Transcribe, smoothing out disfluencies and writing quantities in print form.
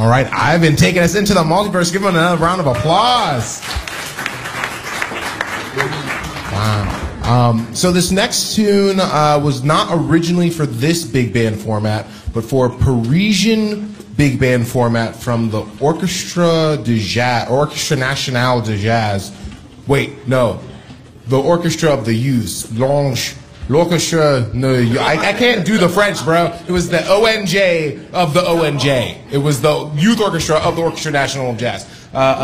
All right, Ivan taking us into the multiverse. Give him another round of applause. Wow. So this next tune was not originally for this big band format, but for Parisian big band format from the Orchestre de Jazz, Orchestre Nationale de Jazz. Wait, no, the Orchestra of the Youth, L'Orchestre. No, I can't do the French, bro. It was the ONJ of the ONJ. It was the Youth Orchestra of the Orchestra Nationale de Jazz.